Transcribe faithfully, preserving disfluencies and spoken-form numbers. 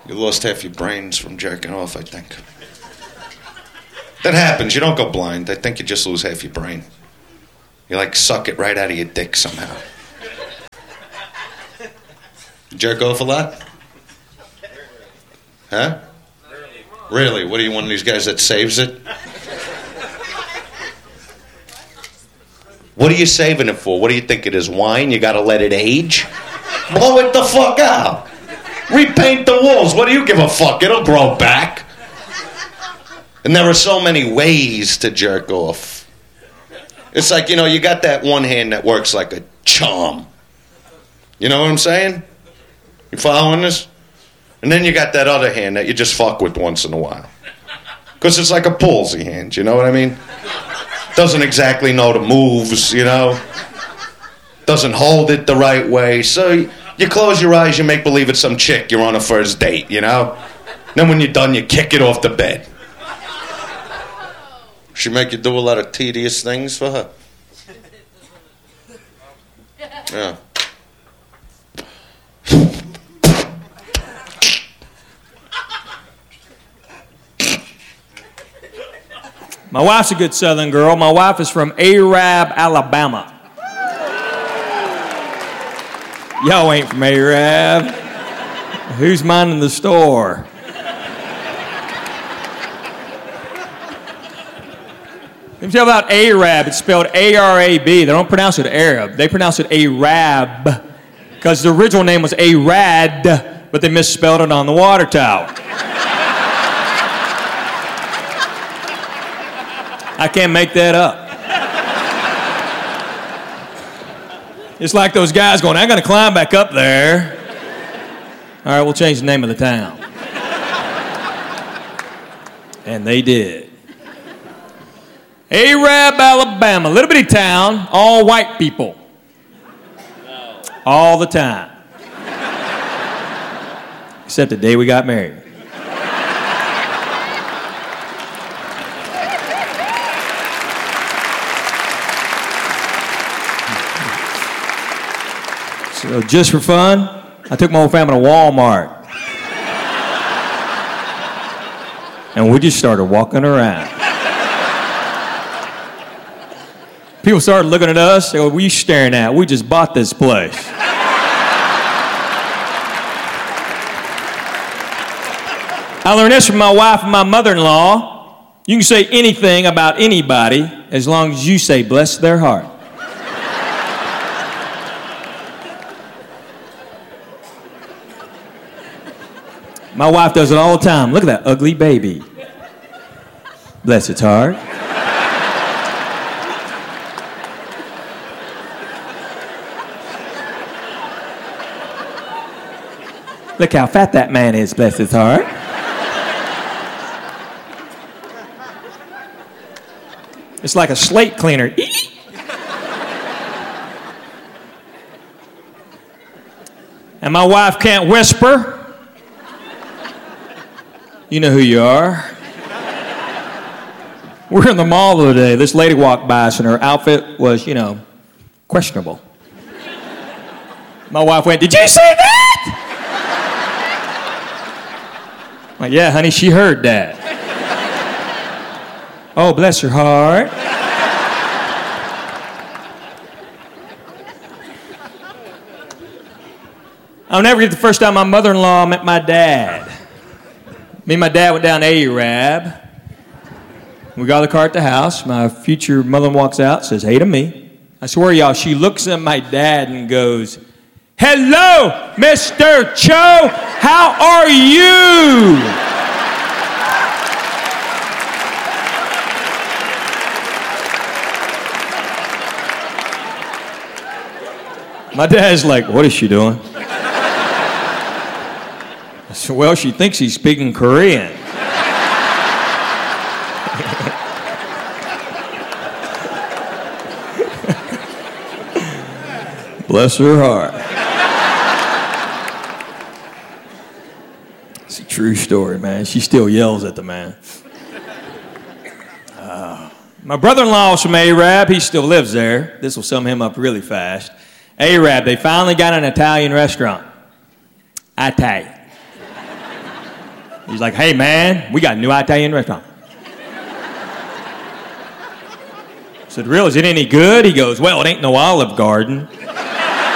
You lost half your brains from jerking off, I think. That happens. You don't go blind. I think you just lose half your brain. You, like, suck it right out of your dick somehow. You jerk off a lot? Huh? Really? What are you, one of these guys that saves it? What are you saving it for? What do you think it is? Wine? You gotta let it age? Blow it the fuck out. Repaint the walls. What do you give a fuck? It'll grow back. And there are so many ways to jerk off. It's like, you know, you got that one hand that works like a charm. You know what I'm saying? You following this? And then you got that other hand that you just fuck with once in a while. Because it's like a palsy hand, you know what I mean? Doesn't exactly know the moves, you know? Doesn't hold it the right way. So you, you close your eyes, you make believe it's some chick you're on a first date, you know? Then when you're done, you kick it off the bed. She make you do a lot of tedious things for her? Yeah. My wife's a good Southern girl. My wife is from Arab, Alabama. Y'all ain't from Arab. Who's minding the store? Let me tell you about Arab. It's spelled A R A B. They don't pronounce it Arab. They pronounce it Arab because the original name was Arad, but they misspelled it on the water tower. I can't make that up. It's like those guys going, I'm going to climb back up there. All right, we'll change the name of the town. And they did. Arab, Alabama, little bitty town, all white people. All the time. Except the day we got married. So just for fun, I took my whole family to Walmart. And we just started walking around. People started looking at us. They go, what are you staring at? We just bought this place. I learned this from my wife and my mother-in-law. You can say anything about anybody as long as you say, bless their heart. My wife does it all the time. Look at that ugly baby. Bless its heart. Look how fat that man is, bless his heart. It's like a slate cleaner. And my wife can't whisper. You know who you are. We're in the mall the other day. This lady walked by us and her outfit was, you know, questionable. My wife went, did you say that? I'm like, yeah, honey, she heard that. Oh, bless her heart. I'll never forget the first time my mother-in-law met my dad. Me and my dad went down to Arab. We got the car at the house. My future mother walks out, says, hey to me. I swear, y'all, she looks at my dad and goes, hello, Mister Cho, how are you? My dad's like, what is she doing? I said, well, she thinks he's speaking Korean. Bless her heart. It's a true story, man. She still yells at the man. Uh, my brother-in-law is from Arab. He still lives there. This will sum him up really fast. Arab, they finally got an Italian restaurant. Italian. He's like, hey, man, we got a new Italian restaurant. I said, really, is it any good? He goes, well, it ain't no Olive Garden.